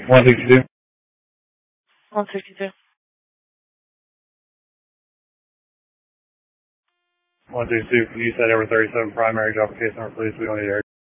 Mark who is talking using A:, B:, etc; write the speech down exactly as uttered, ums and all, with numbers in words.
A: one sixty-two.
B: one sixty-two.
A: one sixty-two, you said over thirty-seven primary, drop a case number please, we don't need air.